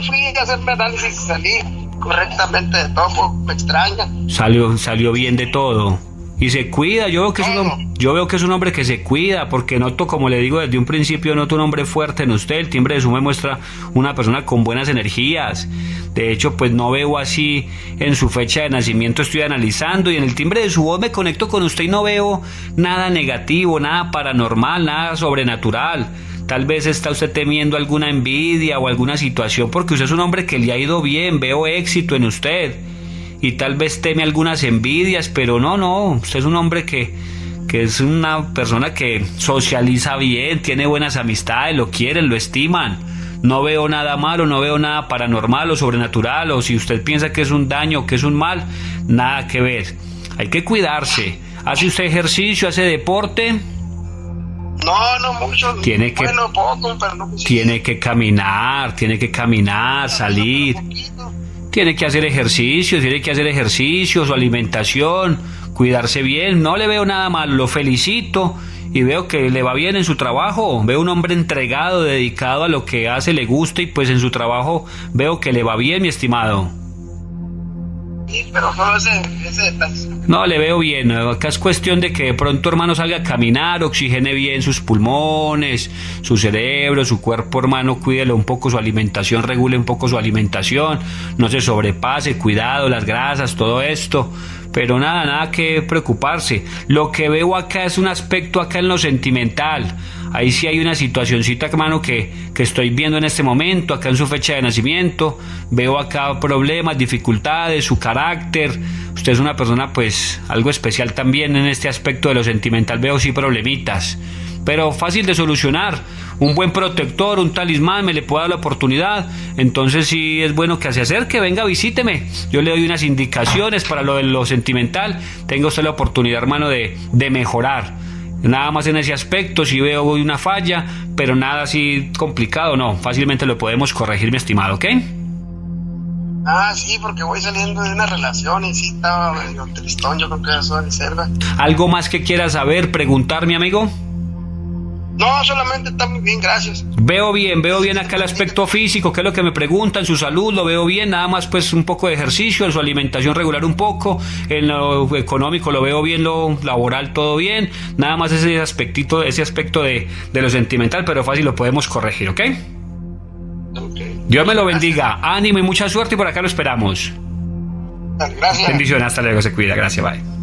fui a hacerme análisis y salí correctamente de todo, me extraña. Salió bien de todo. Y se cuida, yo veo que es un hombre que se cuida, porque noto, como le digo desde un principio, noto un hombre fuerte en usted. El timbre de su voz me muestra una persona con buenas energías. De hecho, pues no veo así en su fecha de nacimiento, estoy analizando, y en el timbre de su voz me conecto con usted y no veo nada negativo, nada paranormal, nada sobrenatural. Tal vez está usted temiendo alguna envidia o alguna situación, porque usted es un hombre que le ha ido bien, veo éxito en usted. Y tal vez teme algunas envidias, pero no, usted es un hombre que es una persona que socializa bien, tiene buenas amistades, lo quieren, lo estiman. No veo nada malo, no veo nada paranormal o sobrenatural, o si usted piensa que es un daño o que es un mal, nada que ver. Hay que cuidarse. ¿Hace usted ejercicio, hace deporte? No mucho. Poco, pero no mucho. Tiene que caminar, salir. Tiene que hacer ejercicio, su alimentación, cuidarse bien. No le veo nada malo, lo felicito y veo que le va bien en su trabajo. Veo un hombre entregado, dedicado a lo que hace, le gusta, y pues en su trabajo veo que le va bien, mi estimado. Sí, pero solo ese detalle. No, le veo bien. Acá es cuestión de que de pronto, hermano, salga a caminar, oxigene bien sus pulmones, su cerebro, su cuerpo, hermano, cuídele un poco su alimentación, regule un poco su alimentación, no se sobrepase, cuidado, las grasas, todo esto. Pero nada que preocuparse. Lo que veo acá es un aspecto acá en lo sentimental. Ahí sí hay una situacioncita, hermano, que estoy viendo en este momento, acá en su fecha de nacimiento. Veo acá problemas, dificultades, su carácter. Usted es una persona, pues, algo especial también en este aspecto de lo sentimental. Veo sí problemitas, pero fácil de solucionar. Un buen protector, un talismán, me le puede dar la oportunidad. Entonces sí es bueno que se acerque, venga, visíteme. Yo le doy unas indicaciones para lo de lo sentimental. Tenga usted la oportunidad, hermano, de mejorar. Nada más en ese aspecto, si veo una falla, pero nada así complicado, no. Fácilmente lo podemos corregir, mi estimado, ¿ok? Sí, porque voy saliendo de una relación y sí estaba medio tristón, yo creo que eso de reserva. ¿Algo más que quiera saber, preguntar, mi amigo? No, solamente está muy bien, gracias. Veo bien acá el aspecto físico, que es lo que me preguntan, su salud, lo veo bien, nada más pues un poco de ejercicio, en su alimentación regular un poco, en lo económico lo veo bien, lo laboral todo bien, nada más ese aspecto de lo sentimental, pero fácil lo podemos corregir, ¿ok? Dios me lo bendiga, ánimo y mucha suerte, y por acá lo esperamos. Gracias. Bendiciones, hasta luego, se cuida, gracias, bye.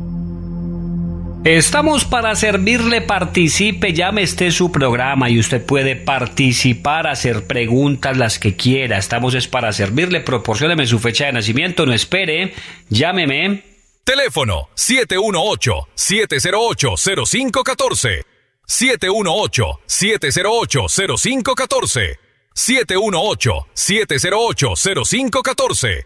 Estamos para servirle, participe, llame, su programa y usted puede participar, hacer preguntas, las que quiera. Estamos para servirle, proporcióneme su fecha de nacimiento, no espere, llámeme. Teléfono 718-708-0514. 718-708-0514. 718-708-0514.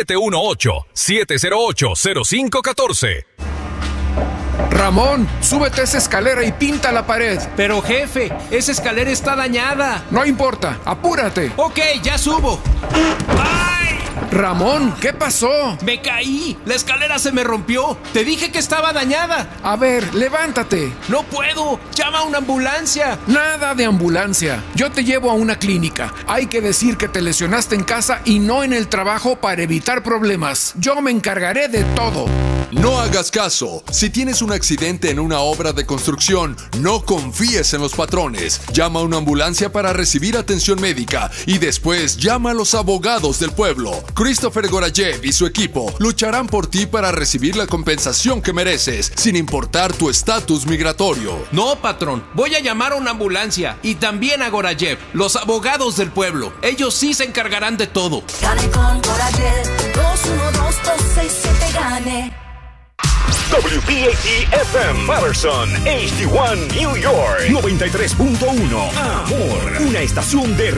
718-708-0514. Ramón, súbete a esa escalera y pinta la pared. Pero jefe, esa escalera está dañada. No importa, apúrate. Ok, ya subo. ¡Ay! Ramón, ¿qué pasó? Me caí, la escalera se me rompió. Te dije que estaba dañada. A ver, levántate. No puedo, llama a una ambulancia. Nada de ambulancia, yo te llevo a una clínica. Hay que decir que te lesionaste en casa y no en el trabajo para evitar problemas. Yo me encargaré de todo. No hagas caso. Si tienes un accidente en una obra de construcción, no confíes en los patrones. Llama a una ambulancia para recibir atención médica y después llama a los abogados del pueblo. Christopher Gorayev y su equipo lucharán por ti para recibir la compensación que mereces, sin importar tu estatus migratorio. No, patrón, voy a llamar a una ambulancia y también a Gorayev, los abogados del pueblo. Ellos sí se encargarán de todo. Gane con Gorayev, 212-267 gane. WPAT-FM Patterson, HD1 New York 93.1. Amor, una estación de